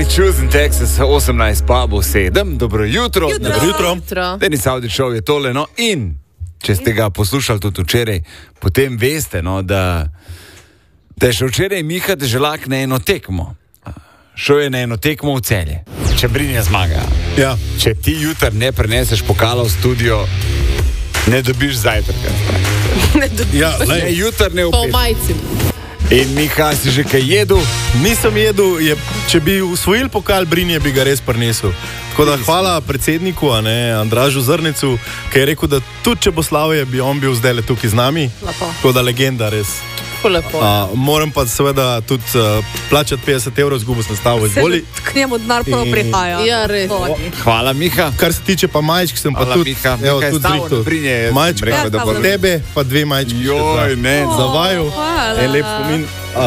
Billy Choose in Texas 18 pa bo 7. Dobro jutro. Denis Avdićov je tole, no, in če ste ga poslušali tudi včeraj, potem veste, no, da je še včeraj Miha Deželak na eno tekmo. Šel je na eno tekmo v Celje. Če Brinja zmaga. Ja. Če ti jutr ne preneseš pokala v studio, ne dobiš zajtrka. Ja, Ne, jutr ne Po upeš. majci. In Miha, si že kaj jedel? Nisem jedel, če bi usvojil pokal Brinje, bi ga res prinesel. Tako da hvala predsedniku, Andražu Zrnecu, ki je rekel, da tudi če bo slavje, bi on bil zdaj tukaj z nami. Lepo. Tako da legenda res. Lepo. Moram pa seveda tudi plačati 50 evrov, zgubo sem stavo izvoli. K njemu denar prav prihaja. Ja, res. Hvala, Miha. Kar se tiče pa majčk, sem pa Hvala, tudi Miha. Miha je stavo na Brinje, jaz sem majčka rekel, da bo- za tebe, pa 2 majčki. Joj, ne. Za vaju. hvala. En lep spomin.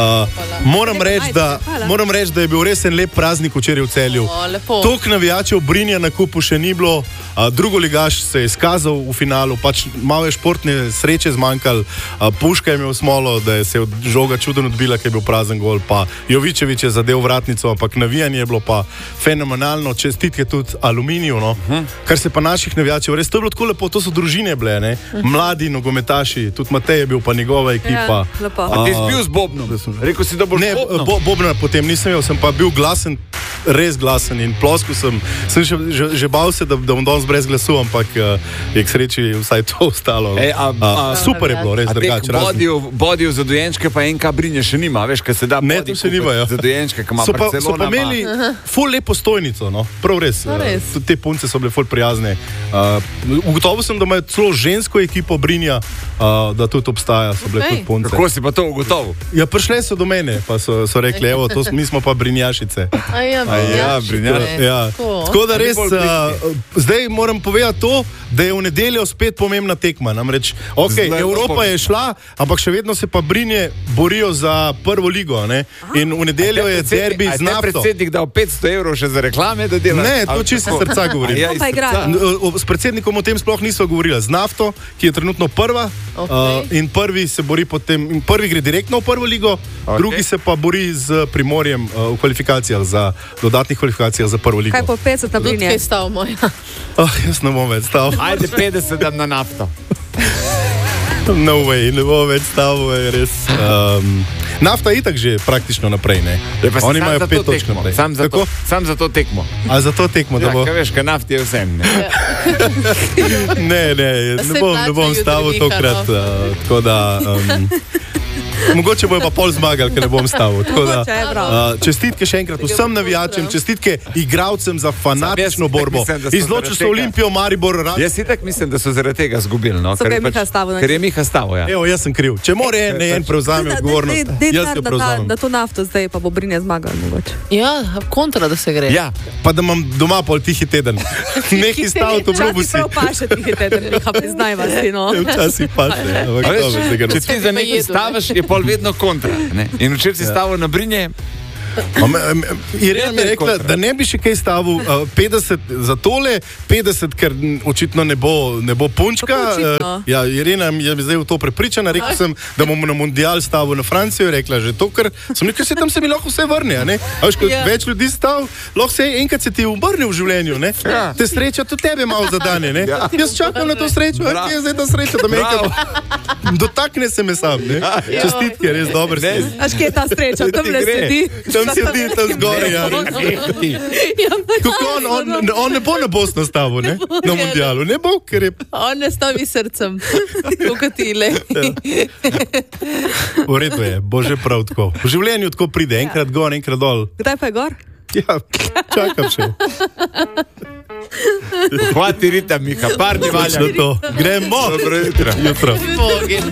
Moram reči, da je bil res en lep praznik včeraj v Celju. Lepo. Toliko navijačev Brinja na kupu še ni bilo. Drugoligaš se je izkazal v finalu, pač malo je športne sreče zmanjkalo. Puška je imel smolo, da je se od žoga čudno odbila, ker je bil prazen gol. Pa Jovičević je zadev vratnico, ampak navijanje je bilo pa fenomenalno. Čestitke tudi Aluminiju. No. Kar se pa naših navijačev, res to je bilo tako lepo, to so družine bile, ne? Mladi nogometaši, tudi Matej je bil, pa njegova ekipa. Ja, lepo. A ti si bil z Bobnom? Rekel si, da boš Ne, Bobnom. Bobna potem nisem imel, sem pa bil glasen, res glasen in ploskal sem. Sem že bal se, da bom danes brez glasu, ampak je k sreči vsaj to ostalo. Ej, Super je bilo, res drugače. Bodijo za dojenčke pa NK Brinje še nima, veš, kaj se da Ne, body to še kupiti nimajo. za dojenčke, ki ima So pa Barcelona. imeli ful lepo stojnico, no? Prav res. res. Tudi te punce so bile ful prijazne. Ugotovil sem, da imajo celo žensko ekipo Brinja, da tudi obstaja, so bile Okej. tudi punce. Kako si pa to ugotovil? Ja, prišle so do mene, pa so rekli, evo, mi smo pa Brinjašice. ja, Brinjaši. Ja. Tako da res, bolj blikni. zdaj moram povedati to, da je v nedeljo spet pomembna tekma. Namreč, okay, Zdaj Evropa pa- je šla, ampak še vedno se pa Brinje borijo za prvo ligo. Ne? In v nedeljo je derbi z Ne nafto. predsednik dal 500 evrov še za reklame, da dela? Ne, to čisto iz srca govorim. Ja, On pa igra. S predsednikom o tem sploh niso govorili. Z nafto, ki je trenutno prva, Okej. in prvi se bori potem, in prvi gre direktno v prvo ligo, drugi se pa bori z Primorjem v kvalifikacijah, dodatnih kvalifikacijah za prvo ligo. Kaj po 50 na Tudi Brinje? kaj stav moja. Jaz ne bom več stal. Ajde 50 dam na nafto. No way, ne bom več stal, je res. Nafta je itak že praktično naprej, ne? Oni imajo 5 točk naprej. Sam za to tekmo. A za to tekmo, da Ja, bo... kaj veš, kaj naft je vsem. Ne? Ne bom plača stavil jutri tokrat, Miha, tako da... Mogoče bojo pa pol zmagali, ker ne bom stavil. Tako da, Mogoče je prav. čestitke še enkrat vsem navijačem, čestitke igralcem za fanatično Jaz borbo. mislim, da so Izločil zaradi so tega- Olimpijo, Maribor, Jaz si tak mislim, da so zaradi tega zgubili. No? So ga je Miha stavil, ne? Ker je Miha stavil, ja. Evo, jaz sem kriv. Če mora en prevzame odgovornost, jaz jo prevzamem. Da to nafto zdaj pa bo Brinje zmagal mogoče. Ja, kontra, da se gre. Ja, Pa da imam doma pol tihi teden. Nekaj staviti obljubu si. Prav paše ti teden, Miha, priznajva si, no. Včasih paše. Ampak a veš, dobro, zdaj ga če ti za nekaj jedu, ne? staviš, je pol vedno kontra. Ne? In včeraj si stavil na Brinje. Irena mi je rekla, da ne bi še kaj stavil 50 za tole, 50, ker očitno ne bo punčka. Kako očitno? Ja, Irena je zdaj v to prepričana. Rekel sem, da bom na mundial stavil na Francijo. Rekla že to, ker sem rekel, se tam se mi lahko vse vrne. A ne? A veš, Ja. več ljudi stav, lahko se enkrat se ti obrne v življenju. Ne? Ja. Te sreča tudi tebe malo zadane. Ne? Ja. Jaz čakam na to srečo, Bravo. kje je zdaj ta sreča, da me enkrat dotakne se me sam. Ne? Čestitke, res dober si. Až kje je ta sreča, tam le gre. sedi. Tam sedi, tam zgoraj. Ja, Kako on ne bo na Bosno stavil, ne? Na mundialu, ne bo, ker je On ne stavi srcem, kokatile. v redu je, bo že prav tako. V življenju tako pride, enkrat gor, enkrat dol. Kdaj pa je gor? Ja, čakam še. Hvati ritem, Miha, parni valja. Točno to. Gremo. Dobro jutro. Jutro. Bogi.